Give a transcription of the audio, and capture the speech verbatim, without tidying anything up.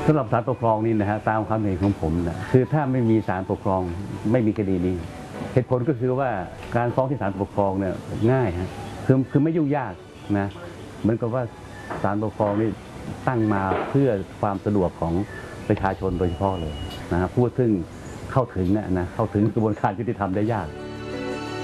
สำหรับศาลปกครองนี่นะฮะตามความเห็นของผมนะคือถ้าไม่มีศาลปกครองไม่มีคดีนี้เหตุผลก็คือว่าการฟ้องที่ศาลปกครองเนี่ยง่ายฮะคือคือไม่ยุ่งยากนะเหมือนกับว่าศาลปกครองนี่ตั้งมาเพื่อความสะดวกของประชาชนโดยเฉพาะเลยนะฮะพูดถึงเข้าถึงนะเข้าถึงกระบวนการยุติธรรมได้ยาก